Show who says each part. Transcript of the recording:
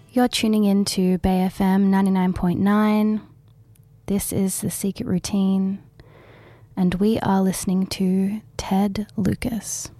Speaker 1: You're tuning in to Bay FM 99.9. This is The Secret Routine, and we are listening to Ted Lucas.